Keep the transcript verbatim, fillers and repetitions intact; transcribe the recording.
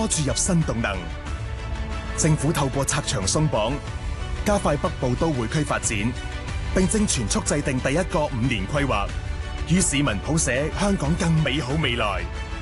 多注入新動能。政府透過拆牆鬆綁，加快北部都會區發展，並正全速制定第一個五年規劃，與市民譜寫香港更美好未來。